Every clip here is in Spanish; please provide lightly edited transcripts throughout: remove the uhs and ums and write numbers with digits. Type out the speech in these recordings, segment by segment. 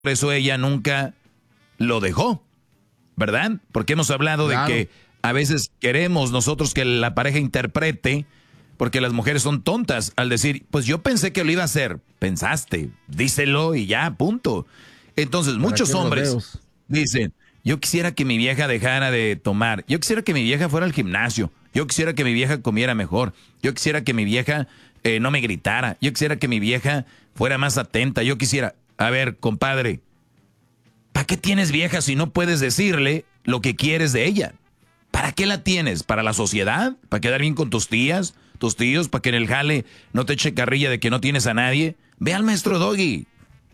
por eso ella nunca lo dejó, ¿verdad? Porque hemos hablado de que a veces queremos nosotros que la pareja interprete, porque las mujeres son tontas al decir, pues yo pensé que lo iba a hacer. Pensaste, díselo y ya, punto. Entonces muchos hombres dicen, yo quisiera que mi vieja dejara de tomar, yo quisiera que mi vieja fuera al gimnasio, yo quisiera que mi vieja comiera mejor, yo quisiera que mi vieja no me gritara, yo quisiera que mi vieja fuera más atenta, yo quisiera... A ver, compadre, ¿para qué tienes vieja si no puedes decirle lo que quieres de ella? ¿Para qué la tienes? ¿Para la sociedad? ¿Para quedar bien con tus tías, tus tíos? ¿Para que en el jale no te eche carrilla de que no tienes a nadie? Ve al maestro Doggy.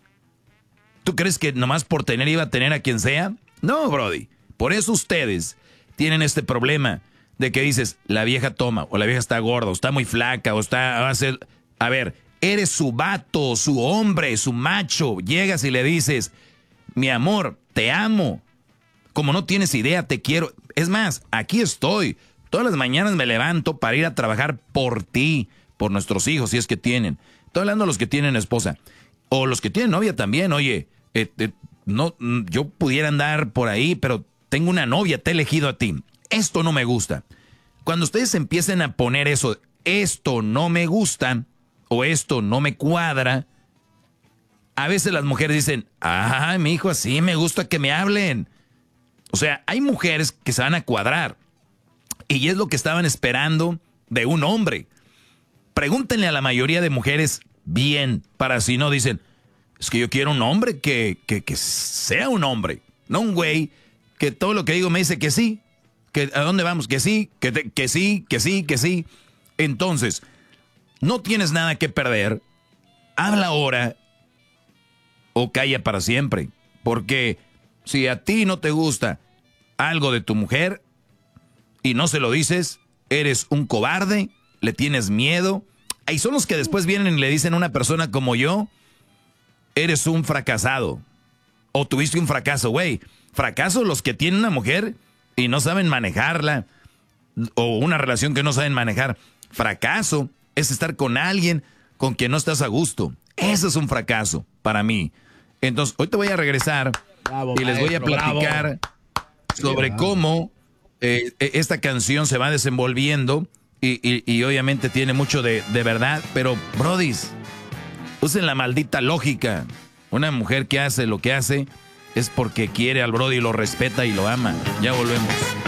¿Tú crees que nomás por tener iba a tener a quien sea? No, brody. Por eso ustedes tienen este problema de que dices, la vieja toma, o la vieja está gorda, o está muy flaca, o está... Va a ser... A ver, eres su vato, su hombre, su macho. Llegas y le dices, mi amor, te amo. Como no tienes idea, te quiero. Es más, aquí estoy. Todas las mañanas me levanto para ir a trabajar por ti, por nuestros hijos, si es que tienen. Estoy hablando de los que tienen esposa. O los que tienen novia también. Oye, no, yo pudiera andar por ahí, pero tengo una novia, te he elegido a ti. Esto no me gusta. Cuando ustedes empiecen a poner eso, esto no me gusta, o esto no me cuadra, a veces las mujeres dicen, ah, mi hijo, así me gusta que me hablen. O sea, hay mujeres que se van a cuadrar. Y es lo que estaban esperando de un hombre. Pregúntenle a la mayoría de mujeres bien, para si no dicen, es que yo quiero un hombre que sea un hombre. No un güey que todo lo que digo me dice que sí. Que ¿a dónde vamos? Que sí, que sí, que sí, que sí. Entonces, no tienes nada que perder. Habla ahora o calla para siempre. Porque si a ti no te gusta algo de tu mujer y no se lo dices, eres un cobarde, le tienes miedo. Ahí son los que después vienen y le dicen a una persona como yo, eres un fracasado. O tuviste un fracaso, güey. Fracaso los que tienen una mujer y no saben manejarla. O una relación que no saben manejar. Fracaso es estar con alguien con quien no estás a gusto. Eso es un fracaso para mí. Entonces, hoy te voy a regresar y les voy a platicar sobre cómo esta canción se va desenvolviendo y obviamente tiene mucho de verdad, pero brodis, usen la maldita lógica. Una mujer que hace lo que hace es porque quiere al brody, lo respeta y lo ama. Ya volvemos.